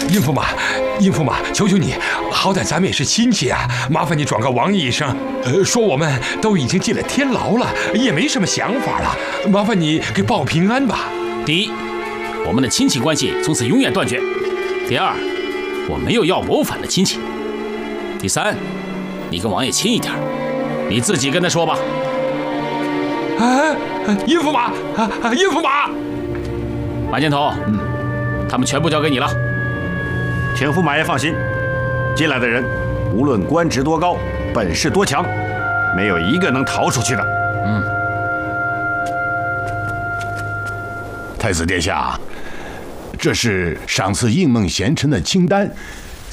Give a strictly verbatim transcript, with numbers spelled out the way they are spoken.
殷驸马，殷驸马，求求你，好歹咱们也是亲戚啊，麻烦你转告王爷一声，呃，说我们都已经进了天牢了，也没什么想法了，麻烦你给报平安吧。 第一，我们的亲戚关系从此永远断绝；第二，我没有要谋反的亲戚；第三，你跟王爷亲一点，你自己跟他说吧。 啊，殷驸马，啊，殷驸马， 马箭头，嗯，他们全部交给你了。 请驸马爷放心，进来的人无论官职多高，本事多强，没有一个能逃出去的。 嗯。 太子殿下，这是赏赐应梦贤臣的清单，